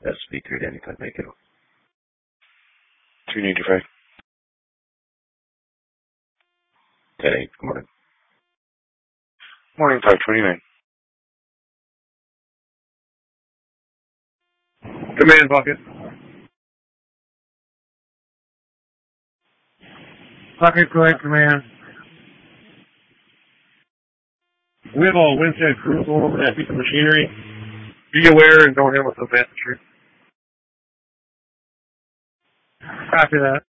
SV3 Danny Clint Macon. 395. 10-8, good morning. Morning, 529. Command bucket. Bucket, go ahead, command. Whittle, Winstead, Crucible, that piece of machinery. Be aware and don't hit with the infantry. Copy that.